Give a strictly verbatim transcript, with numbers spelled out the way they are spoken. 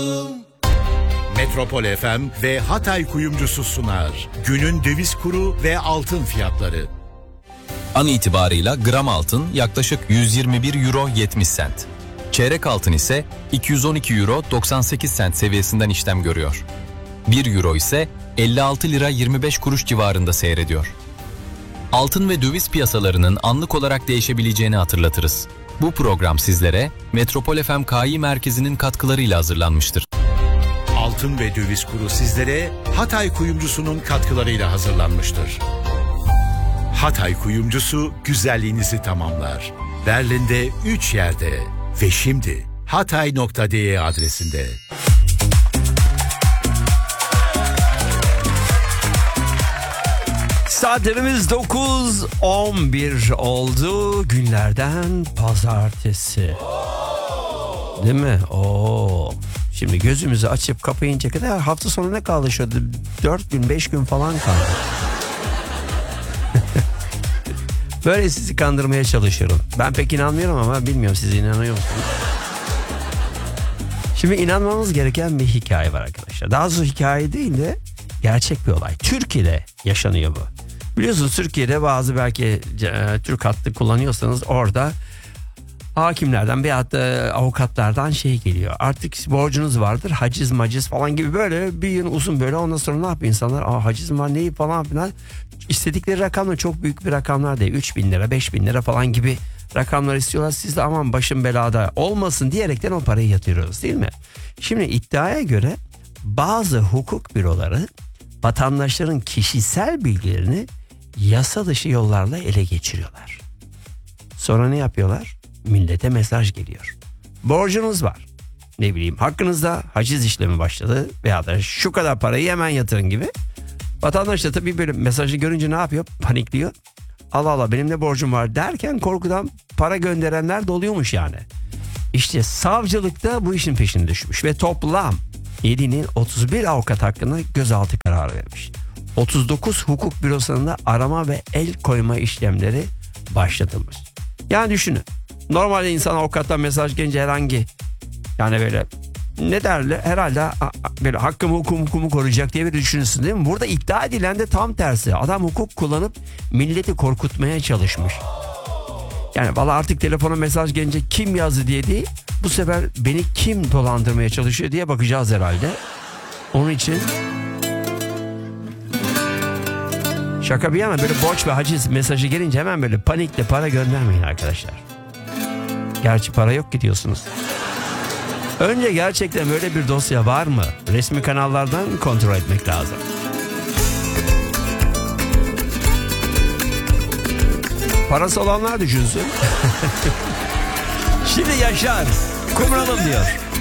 Metropol F M ve Hatay Kuyumcusu sunar. Günün döviz kuru ve altın fiyatları. An itibarıyla gram altın yaklaşık yüz yirmi bir euro yetmiş sent. Çeyrek altın ise iki yüz on iki euro doksan sekiz sent seviyesinden işlem görüyor. bir euro ise elli altı lira yirmi beş kuruş civarında seyrediyor. Altın ve döviz piyasalarının anlık olarak değişebileceğini hatırlatırız. Bu program sizlere Metropol F M K İ Merkezi'nin katkılarıyla hazırlanmıştır. Altın ve döviz kuru sizlere Hatay Kuyumcusu'nun katkılarıyla hazırlanmıştır. Hatay Kuyumcusu güzelliğinizi tamamlar. Berlin'de üç yerde ve şimdi hatay nokta de adresinde. Saatlerimiz dokuz on bir oldu. Günlerden pazartesi. Değil mi? Oo. Şimdi gözümüzü açıp kapayınca kadar hafta sonu ne kaldı şurada? dört gün beş gün falan kaldı. Böyle sizi kandırmaya çalışıyorum. Ben pek inanmıyorum ama bilmiyorum siz inanıyor musunuz? Şimdi inanmamız gereken bir hikaye var arkadaşlar. Daha doğrusu hikaye değil de gerçek bir olay. Türkiye'de yaşanıyor bu. Biliyorsunuz Türkiye'de bazı belki e, Türk hattı kullanıyorsanız orada hakimlerden veyahut da avukatlardan şey geliyor. Artık borcunuz vardır, haciz maciz falan gibi böyle bir yıl uzun böyle, ondan sonra ne yapıyor insanlar? Aa, haciz var neyi falan filan. İstedikleri rakamlar çok büyük bir rakamlar değil. üç bin lira beş bin lira falan gibi rakamlar istiyorlar. Siz de aman başım belada olmasın diyerekten o parayı yatırıyoruz değil mi? Şimdi iddiaya göre bazı hukuk büroları vatandaşların kişisel bilgilerini yasa dışı yollarla ele geçiriyorlar. Sonra ne yapıyorlar? Millete mesaj geliyor. Borcunuz var. Ne bileyim hakkınızda haciz işlemi başladı veya da şu kadar parayı hemen yatırın gibi. Vatandaş da tabii böyle mesajı görünce ne yapıyor? Panikliyor. Allah Allah benim de borcum var derken korkudan para gönderenler doluyormuş yani. İşte savcılıkta bu işin peşine düşmüş ve toplam yedi'nin otuz bir avukat hakkında gözaltı kararı vermiş. otuz dokuz hukuk bürosunda arama ve el koyma işlemleri başlatılmış. Yani düşünün. Normalde insan avukattan mesaj gelince herhangi yani böyle ne derler herhalde böyle hakkımı hukumu, hukumu koruyacak diye bir düşünürsün değil mi? Burada iddia edilen de tam tersi. Adam hukuk kullanıp milleti korkutmaya çalışmış. Yani valla artık telefona mesaj gelince kim yazdı diye değil, bu sefer beni kim dolandırmaya çalışıyor diye bakacağız herhalde. Onun için şaka bir yana böyle borç ve haciz mesajı gelince hemen böyle panikle para göndermeyin arkadaşlar. Gerçi para yok gidiyorsunuz. Önce gerçekten böyle bir dosya var mı? Resmi kanallardan kontrol etmek lazım. Parası olanlar düşünsün. Şimdi Yaşar kumralım diyor.